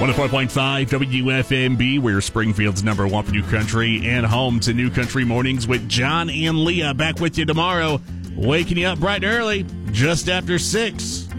104.5 WFMB, we're Springfield's number one for New Country and home to New Country Mornings with John and Leah. Back with you tomorrow, waking you up bright and early, just after 6.